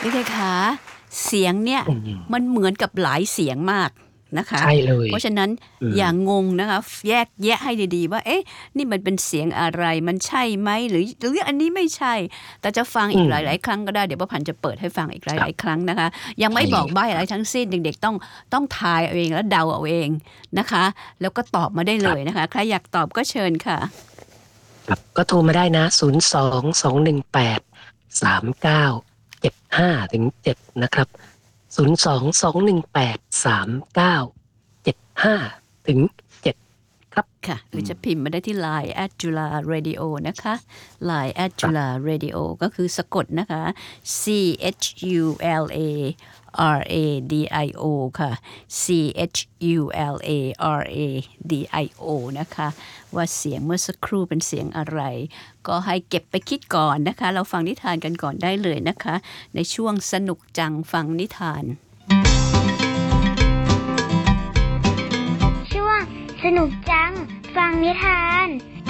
เด็กๆคะเสียงเนี่ยอืมมันเหมือนกับหลายเสียงมากนะคะใช่เลยเพราะฉะนั้นอืมอย่างงนะคะแยกแยะให้ดีๆว่าเอ๊ะนี่มันเป็นเสียงอะไรมันใช่ไหมหรืออันนี้ไม่ใช่แต่จะฟังอีกหลายๆครั้งก็ได้เดี๋ยวป้าพันธุ์จะเปิดให้ฟังอีกหครับลายๆครั้งนะคะยังไม่ใช่บอกใบ้อะไรเลยครับทั้งสิ้นเด็กๆต้องทายเอาเองแล้วเดาเอาเองนะคะแล้วก็ตอบมาได้ครับเลยนะคะใครอยากตอบก็เชิญค่ะครับก็โทรมาได้นะ02-218-3975-7นะครับ02-218-3975-7ครับค่ะหรืออืมจะพิมพ์มาได้ที่ Line @jularadio นะคะ Line ครับ @jularadio ก็คือสะกดนะคะ CHULARADIO ค่ะ CHULARADIO นะคะว่าเสียงเมื่อสักครู่เป็นเสียงอะไรก็ให้เก็บไปคิดก่อนนะคะเราฟังนิทานกันก่อนได้เลยนะคะในช่วงสนุกจังฟังนิทานช่วงสนุกจังฟังนิทาน